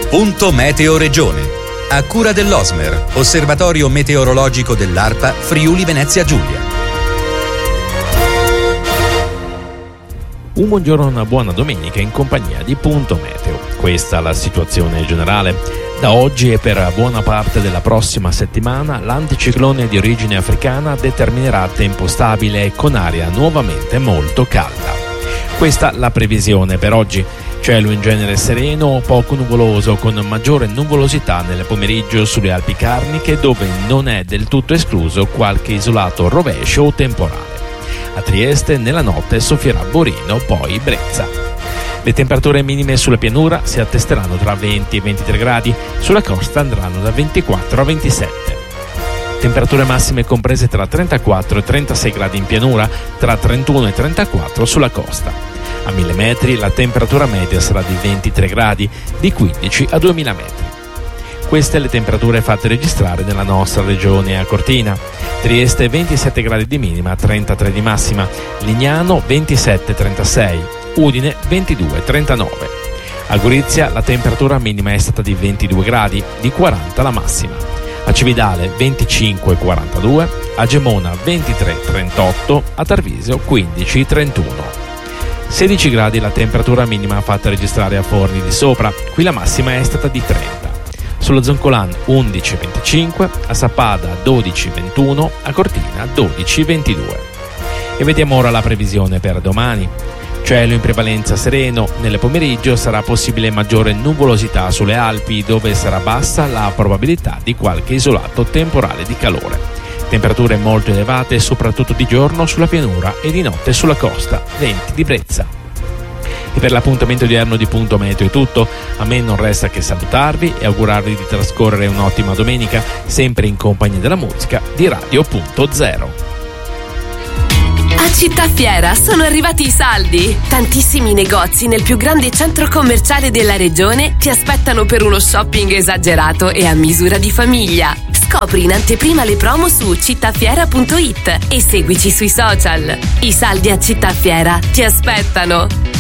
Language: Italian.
Punto Meteo Regione. A cura dell'Osmer, Osservatorio Meteorologico dell'ARPA Friuli Venezia Giulia. Un buongiorno e una buona domenica in compagnia di Punto Meteo. Questa è la situazione generale. Da oggi e per buona parte della prossima settimana l'anticiclone di origine africana determinerà tempo stabile con aria nuovamente molto calda. Questa la previsione per oggi. Cielo in genere sereno o poco nuvoloso, con maggiore nuvolosità nel pomeriggio sulle Alpi Carniche, dove non è del tutto escluso qualche isolato rovescio o temporale. A Trieste nella notte soffierà Borino, poi Brezza. Le temperature minime sulla pianura si attesteranno tra 20 e 23 gradi, sulla costa andranno da 24 a 27. Temperature massime comprese tra 34 e 36 gradi in pianura, tra 31 e 34 sulla costa. A 1000 metri la temperatura media sarà di 23 gradi, di 15 a 2000 metri. Queste le temperature fatte registrare nella nostra regione a Cortina. Trieste 27 gradi di minima, 33 di massima. Lignano 27-36. Udine 22-39. A Gorizia la temperatura minima è stata di 22 gradi, di 40 la massima. A Cividale 25-42. A Gemona 23-38. A Tarvisio 15-31. 16 gradi la temperatura minima fatta registrare a Forni di Sopra, qui la massima è stata di 30. Sullo Zoncolan 11-25, a Sappada 12-21, a Cortina 12-22. E vediamo ora la previsione per domani. Cielo in prevalenza sereno, nel pomeriggio sarà possibile maggiore nuvolosità sulle Alpi, dove sarà bassa la probabilità di qualche isolato temporale di calore. Temperature molto elevate soprattutto di giorno sulla pianura e di notte sulla costa, venti di brezza. E per l'appuntamento odierno di Punto Meteo è tutto. A me non resta che salutarvi e augurarvi di trascorrere un'ottima domenica, sempre in compagnia della musica di Radio Punto Zero. A Città Fiera sono arrivati i saldi. Tantissimi negozi nel più grande centro commerciale della regione ti aspettano per uno shopping esagerato e a misura di famiglia. Scopri in anteprima le promo su cittafiera.it e seguici sui social. I saldi a Città Fiera ti aspettano.